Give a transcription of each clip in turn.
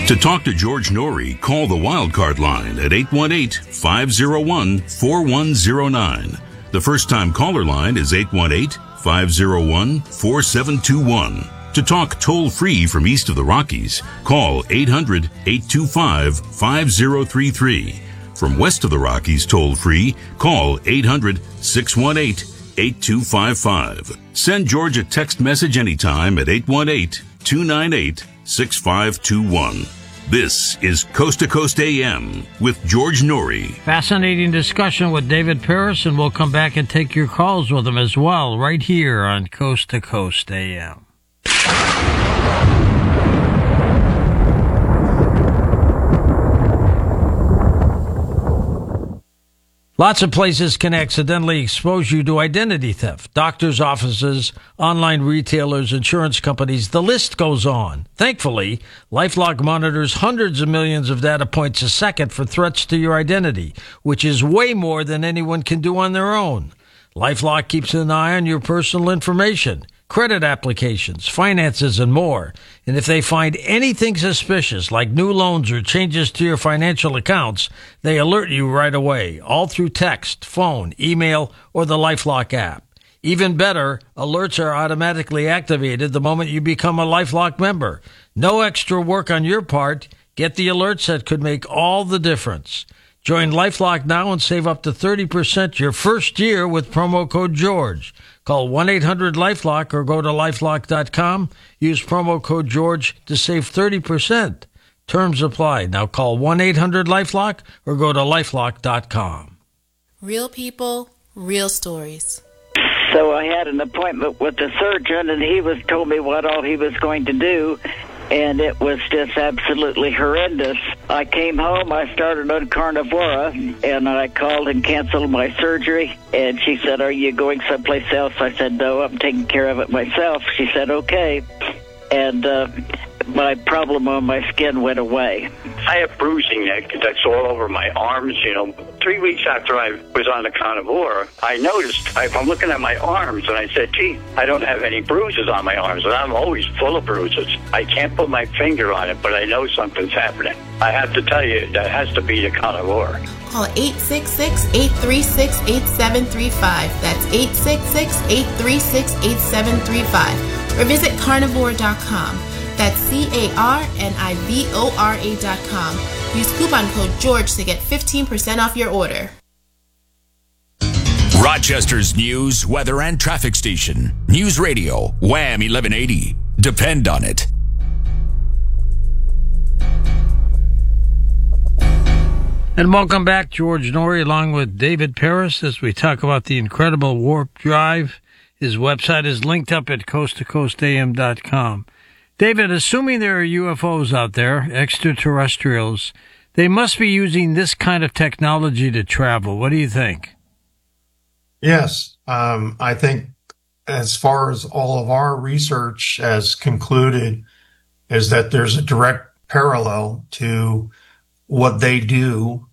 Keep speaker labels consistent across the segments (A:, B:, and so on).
A: To talk to George Norrie, call the Wildcard line at 818-501-4109. The first-time caller line is 818-501-4721. To talk toll-free from east of the Rockies, call 800-825-5033. From west of the Rockies toll-free, call 800-618-8255. Send George a text message anytime at 818-298-6521. This is Coast to Coast AM with George Norrie.
B: Fascinating discussion with David Paris, and we'll come back and take your calls with him as well, right here on Coast to Coast AM. Lots of places can accidentally expose you to identity theft. Doctors' offices, online retailers, insurance companies, the list goes on. Thankfully, LifeLock monitors hundreds of millions of data points a second for threats to your identity, which is way more than anyone can do on their own. LifeLock keeps an eye on your personal information, credit applications, finances, and more. And if they find anything suspicious, like new loans or changes to your financial accounts, they alert you right away, all through text, phone, email, or the LifeLock app. Even better, alerts are automatically activated the moment you become a LifeLock member. No extra work on your part. Get the alerts that could make all the difference. Join LifeLock now and save up to 30% your first year with promo code GEORGE. Call 1-800-LifeLock or go to lifelock.com. Use promo code GEORGE to save 30%. Terms apply. Now call 1-800-LifeLock or go to lifelock.com.
C: Real people, real stories.
D: So I had an appointment with the surgeon, and he told me what all he was going to do, and it was just absolutely horrendous. I came home, I started on Carnivora, and I called and canceled my surgery, and she said, "Are you going someplace else?" I said, "No, I'm taking care of it myself." She said, "Okay," and my problem on my skin went away.
E: I have bruising that's all over my arms. 3 weeks after I was on the Carnivora, I noticed, I'm looking at my arms, and I said, gee, I don't have any bruises on my arms, and I'm always full of bruises. I can't put my finger on it, but I know something's happening. I have to tell you, that has to be the Carnivora.
C: Call 866-836-8735. That's 866-836-8735. Or visit carnivora.com. That's carnivora.com. Use coupon code GEORGE to get 15% off your order.
F: Rochester's news, weather, and traffic station. News Radio, Wham 1180. Depend on it.
B: And welcome back, George Norrie, along with David Paris, as we talk about the incredible warp drive. His website is linked up at coasttocoastam.com. David, assuming there are UFOs out there, extraterrestrials, they must be using this kind of technology to travel. What do you think?
G: Yes. I think as far as all of our research has concluded is that there's a direct parallel to what they do,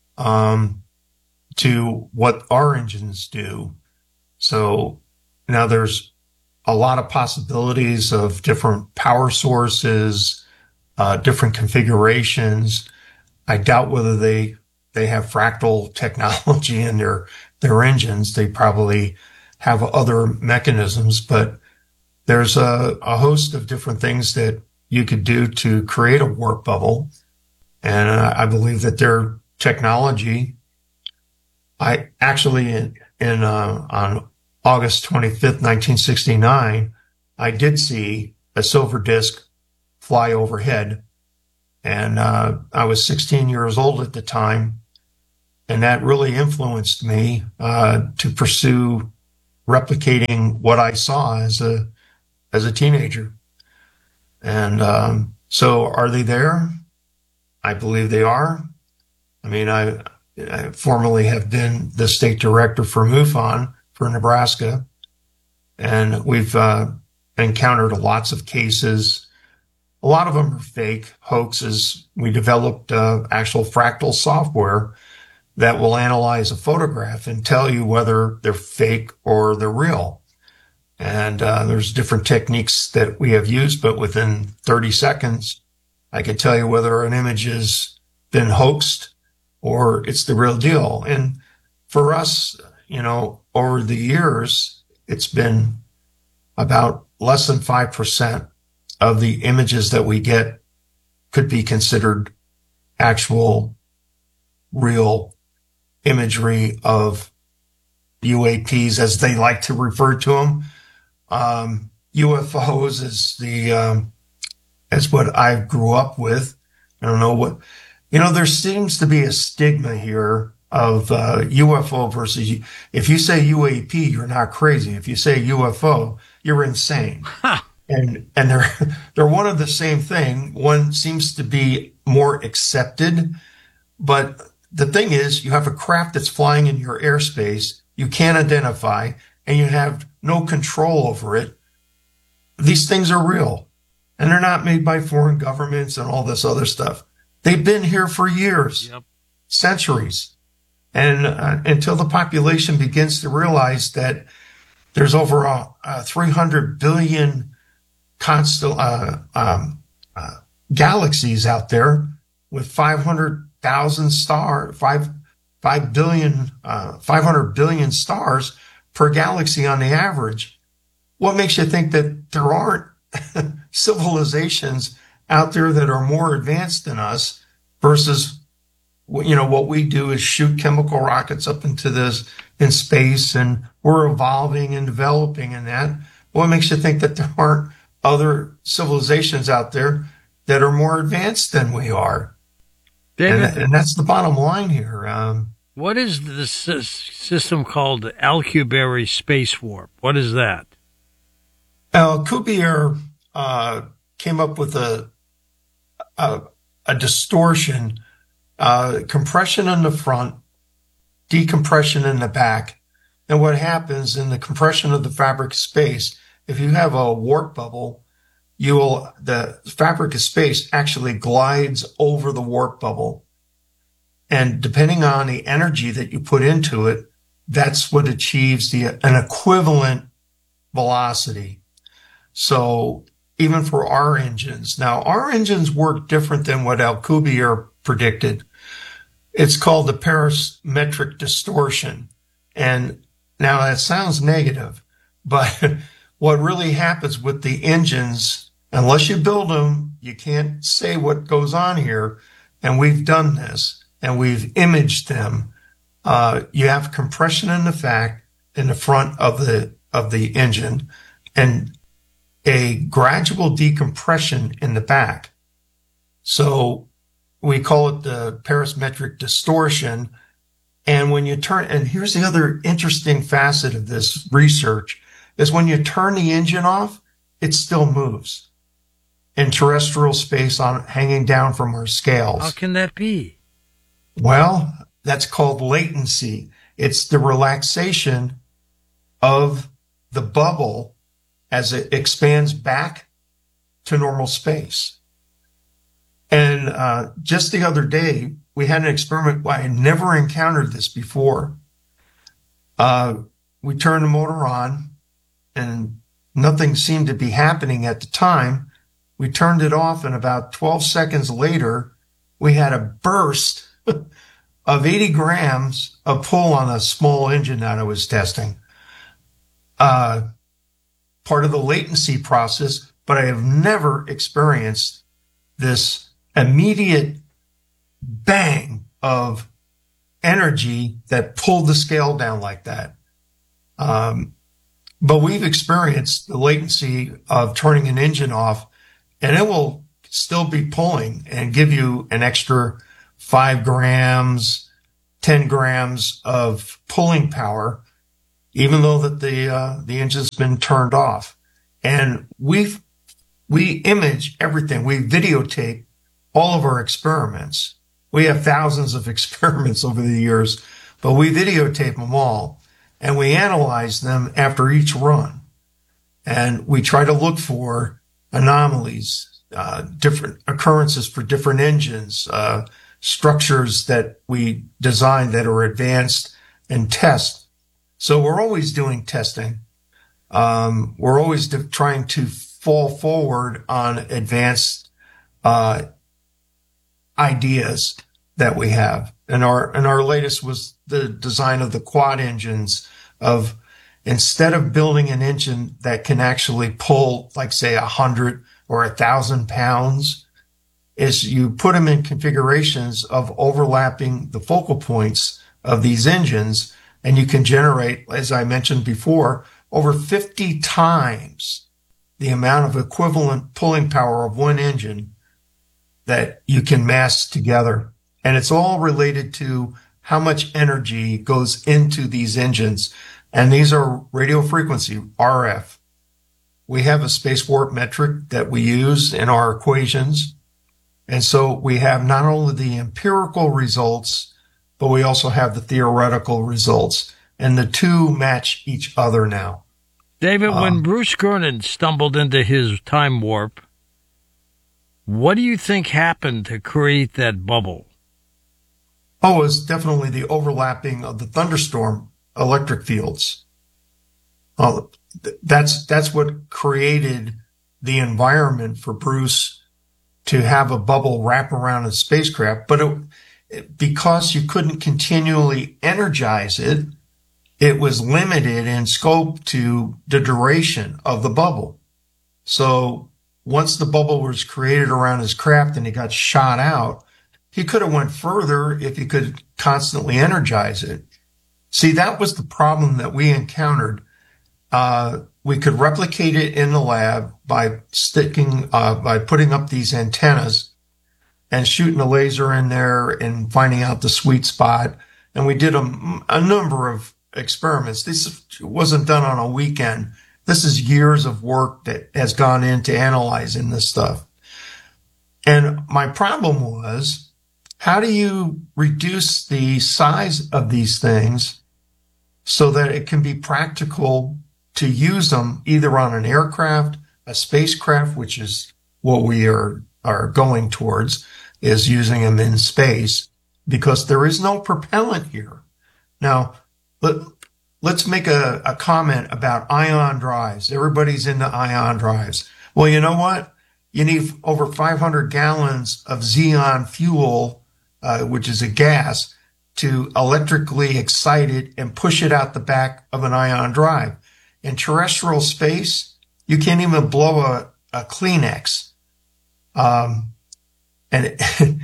G: to what our engines do. So now there's a lot of possibilities of different power sources, different configurations. I doubt whether they have fractal technology in their engines. They probably have other mechanisms, but there's a host of different things that you could do to create a warp bubble. And I believe that their technology, I actually on August 25th, 1969, I did see a silver disc fly overhead. And I was 16 years old at the time. And that really influenced me to pursue replicating what I saw as a teenager. And so are they there? I believe they are. I mean, I formerly have been the state director for MUFON for Nebraska, and we've encountered lots of cases. A lot of them are fake hoaxes. We developed actual fractal software that will analyze a photograph and tell you whether they're fake or they're real. And there's different techniques that we have used, but within 30 seconds, I can tell you whether an image has been hoaxed or it's the real deal. And for us, over the years, it's been about less than 5% of the images that we get could be considered actual, real imagery of UAPs, as they like to refer to them. UFOs is what I grew up with. I don't know what, there seems to be a stigma here of UFO versus, if you say UAP, you're not crazy. If you say UFO, you're insane. Huh. And they're one of the same thing. One seems to be more accepted, but the thing is, you have a craft that's flying in your airspace you can't identify, and you have no control over it. These things are real, and they're not made by foreign governments and all this other stuff. They've been here for years, centuries. And until the population begins to realize that there's over 300 billion galaxies out there with 500,000 stars, 500 billion stars per galaxy on the average. What makes you think that there aren't civilizations out there that are more advanced than us versus, what we do is shoot chemical rockets up in space, and we're evolving and developing in that. What makes you think that there aren't other civilizations out there that are more advanced than we are? David, and that's the bottom line here.
B: What is the system called Alcubierre space warp? What is that?
G: Alcubierre came up with a distortion, compression in the front, decompression in the back. And what happens in the compression of the fabric of space, if you have a warp bubble, the fabric of space actually glides over the warp bubble. And depending on the energy that you put into it, that's what achieves an equivalent velocity. So even for our engines, now our engines work different than what Alcubierre predicted. It's called the parametric distortion. And now that sounds negative, but what really happens with the engines, unless you build them, you can't say what goes on here. And we've done this. And we've imaged them. You have compression in the front of the engine, and a gradual decompression in the back. So we call it the parametric distortion. And when you turn, and here's the other interesting facet of this research, is when you turn the engine off, it still moves in terrestrial space hanging down from our scales.
B: How can that be?
G: Well, that's called latency. It's the relaxation of the bubble as it expands back to normal space. And just the other day, we had an experiment. I had never encountered this before. We turned the motor on, and nothing seemed to be happening at the time. We turned it off, and about 12 seconds later, we had a burst of 80 grams of pull on a small engine that I was testing. Part of the latency process, but I have never experienced this immediate bang of energy that pulled the scale down like that. But we've experienced the latency of turning an engine off, and it will still be pulling and give you an extra 5 grams, 10 grams of pulling power, even though that the engine's been turned off. And we image everything. We videotape all of our experiments. We have thousands of experiments over the years, but we videotape them all, and we analyze them after each run. And we try to look for anomalies, different occurrences for different engines, structures that we design that are advanced, and test. So we're always doing testing. We're always trying to fall forward on advanced ideas that we have. And our latest was the design of the quad engines of, instead of building an engine that can actually pull, like say 100 or 1,000 pounds, is you put them in configurations of overlapping the focal points of these engines. And you can generate, as I mentioned before, over 50 times the amount of equivalent pulling power of one engine that you can mass together. And it's all related to how much energy goes into these engines. And these are radio frequency, RF. We have a space warp metric that we use in our equations. And so we have not only the empirical results, but we also have the theoretical results. And the two match each other now.
B: David, when Bruce Kernan stumbled into his time warp, what do you think happened to create that bubble?
G: Oh, it was definitely the overlapping of the thunderstorm electric fields. That's what created the environment for Bruce to have a bubble wrap around his spacecraft. But because you couldn't continually energize it, it was limited in scope to the duration of the bubble. So once the bubble was created around his craft and it got shot out, he could have went further if he could constantly energize it. See, that was the problem that we encountered. We could replicate it in the lab by by putting up these antennas and shooting a laser in there and finding out the sweet spot. And we did a number of experiments. This wasn't done on a weekend. This is years of work that has gone into analyzing this stuff. And my problem was, how do you reduce the size of these things so that it can be practical to use them either on an aircraft, a spacecraft, which is what we are going towards, is using them in space, because there is no propellant here. Now, let's make a comment about ion drives. Everybody's into ion drives. Well, you know what? You need over 500 gallons of xenon fuel, which is a gas, to electrically excite it and push it out the back of an ion drive. In terrestrial space, you can't even blow a Kleenex. And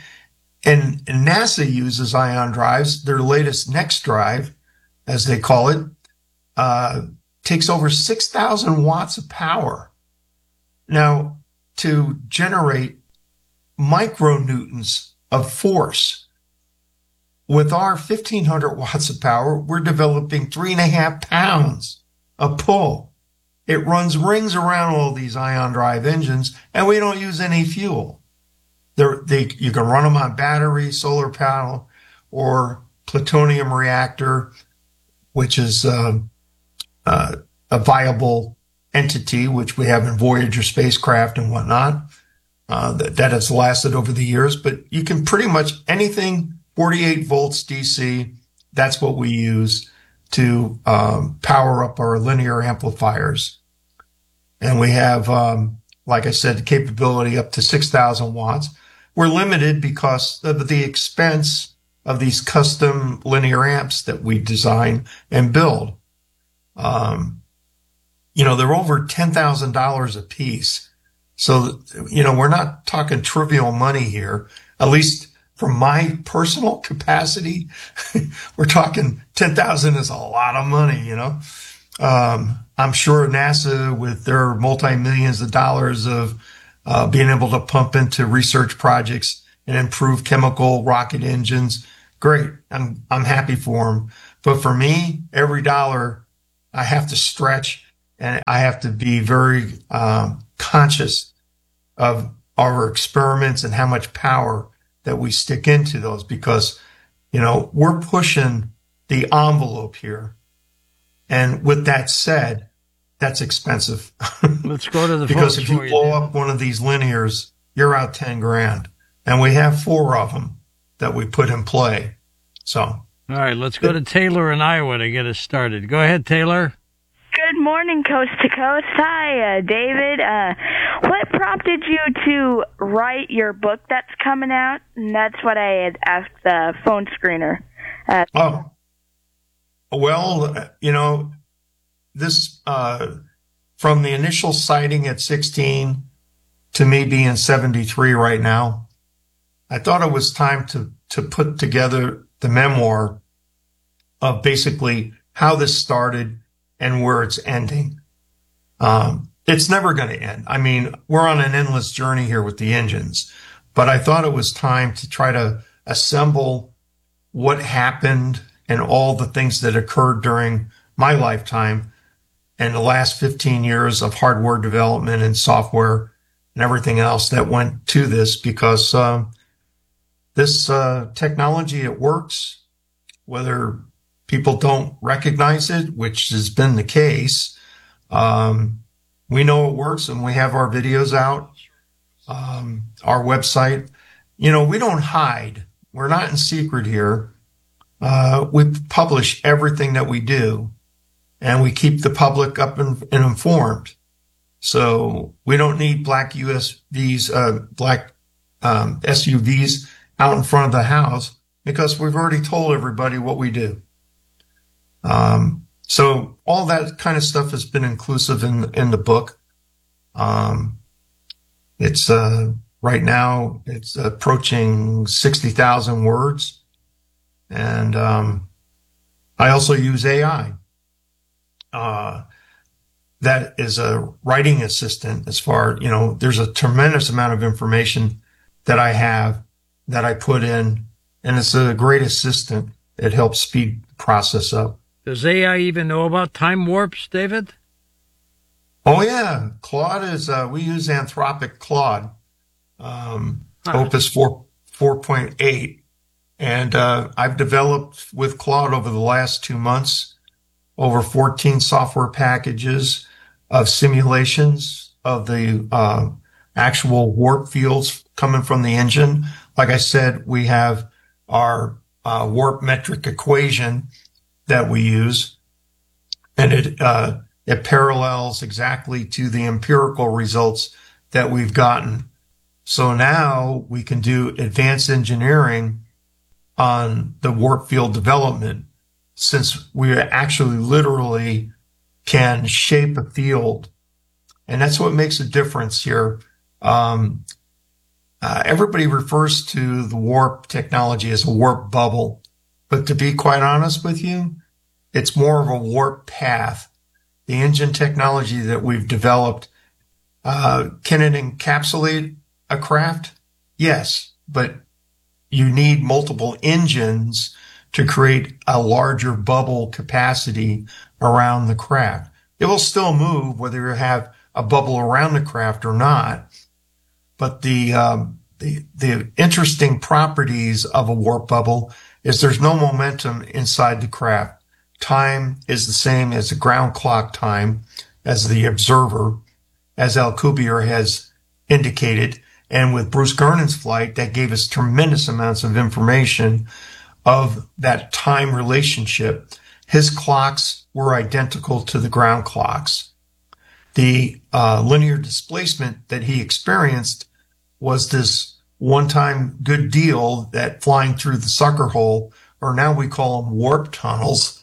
G: NASA uses ion drives. Their latest Next drive, as they call it, takes over 6,000 watts of power. Now, to generate micronewtons of force, with our 1,500 watts of power, we're developing 3.5 pounds of pull. It runs rings around all these ion drive engines, and we don't use any fuel. You can run them on battery, solar panel, or plutonium reactor, which is a viable entity, which we have in Voyager spacecraft and whatnot. That has lasted over the years, but you can pretty much anything 48 volts DC. That's what we use to power up our linear amplifiers. And we have, like I said, the capability up to 6,000 watts. We're limited because of the expense of these custom linear amps that we design and build. They're over $10,000 a piece. So, we're not talking trivial money here, at least from my personal capacity. We're talking 10,000 is a lot of money, I'm sure NASA, with their multi-millions of dollars of being able to pump into research projects and improve chemical rocket engines, great. I'm happy for them. But for me, every dollar I have to stretch, and I have to be very conscious of our experiments and how much power that we stick into those, because, we're pushing the envelope here. And with that said, that's expensive.
B: Let's go to the
G: because if you blow up one of these linears, you're out 10 grand. And we have 4 of them that we put in play. So.
B: All right, let's go to Taylor in Iowa to get us started. Go ahead, Taylor.
H: Good morning, Coast to Coast. Hi, David. What prompted you to write your book that's coming out? And that's what I had asked the phone screener.
G: This from the initial sighting at 16 to me being 73 right now, I thought it was time to put together the memoir of basically how this started and where it's ending. It's never going to end. I mean, we're on an endless journey here with the engines, but I thought it was time to try to assemble what happened and all the things that occurred during my lifetime and the last 15 years of hardware development and software and everything else that went to this, because this technology, it works, whether people don't recognize it, which has been the case. We know it works, and we have our videos out, our website. We don't hide. We're not in secret here. We publish everything that we do, and we keep the public up and informed. So we don't need black SUVs out in front of the house, because we've already told everybody what we do. So all that kind of stuff has been inclusive in the book. It's right now it's approaching 60,000 words, and I also use AI. That is a writing assistant. As far there's a tremendous amount of information that I have that I put in, and it's a great assistant. It helps speed the process up.
B: Does AI even know about time warps, David?
G: Oh, yeah. Claude is, we use Anthropic Claude, Opus 4.8. And I've developed with Claude over the last 2 months over 14 software packages of simulations of the actual warp fields coming from the engine. Like I said, we have our warp metric equation that we use, and it parallels exactly to the empirical results that we've gotten. So now we can do advanced engineering on the warp field development, since we actually literally can shape a field. And that's what makes a difference here. Everybody refers to the warp technology as a warp bubble, but to be quite honest with you, it's more of a warp path. The engine technology that we've developed, can it encapsulate a craft? Yes, but you need multiple engines to create a larger bubble capacity around the craft. It will still move whether you have a bubble around the craft or not. But the interesting properties of a warp bubble is there's no momentum inside the craft. Time is the same as the ground clock time as the observer, as Alcubierre has indicated. And with Bruce Gernon's flight, that gave us tremendous amounts of information of that time relationship. His clocks were identical to the ground clocks. The linear displacement that he experienced was this one-time good deal that flying through the sucker hole, or now we call them warp tunnels,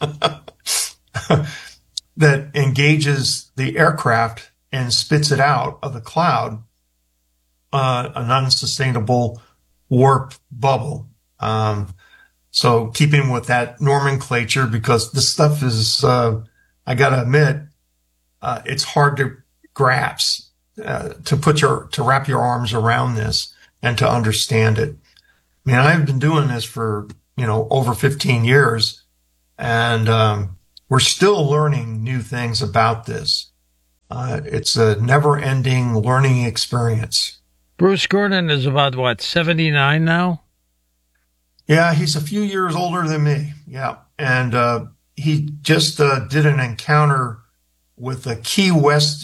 G: that engages the aircraft and spits it out of the cloud, an unsustainable warp bubble. So keeping with that nomenclature, because this stuff is, I gotta admit, it's hard to grasp, to wrap your arms around this and to understand it. I mean, I've been doing this for, over 15 years, and we're still learning new things about this. It's a never-ending learning experience.
B: Bruce Gernon is about, 79 now?
G: Yeah, he's a few years older than me. Yeah. And he just did an encounter with a Key West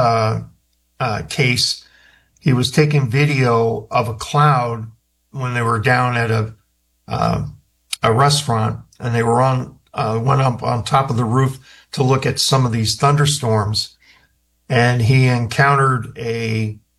G: case. He was taking video of a cloud when they were down at a restaurant, and they were went up on top of the roof to look at some of these thunderstorms. And he encountered a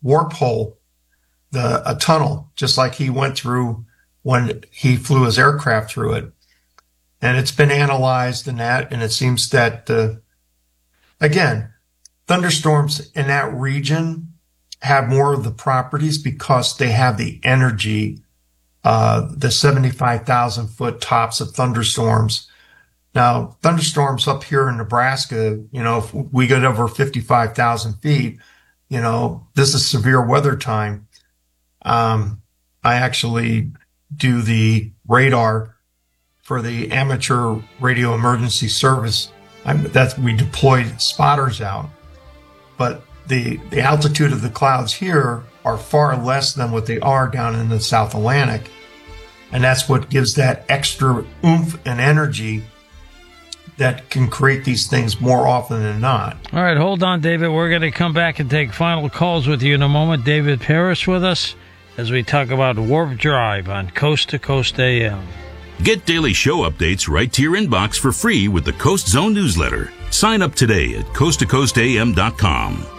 G: warp hole, a tunnel, just like he went through when he flew his aircraft through it. And it's been analyzed and it seems that, again, thunderstorms in that region have more of the properties because they have the energy, the 75,000 foot tops of thunderstorms. Now, thunderstorms up here in Nebraska, if we get over 55,000 feet, this is severe weather time. I actually do the radar for the amateur radio emergency service. We deployed spotters out, but the altitude of the clouds here are far less than what they are down in the South Atlantic. And that's what gives that extra oomph and energy that can create these things more often than not.
B: All right, hold on, David. We're going to come back and take final calls with you in a moment. David Paris with us as we talk about Warp Drive on Coast to Coast AM.
A: Get daily show updates right to your inbox for free with the Coast Zone newsletter. Sign up today at coasttocoastam.com.